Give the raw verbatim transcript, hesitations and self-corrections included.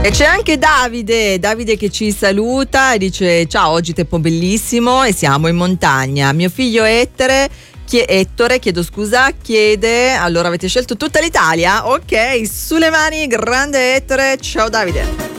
E c'è anche Davide, Davide che ci saluta e dice: ciao, oggi tempo bellissimo e siamo in montagna. Mio figlio Ettore, chie- Ettore, chiedo scusa, chiede, allora avete scelto tutta l'Italia? Ok, sulle mani, grande Ettore, ciao Davide.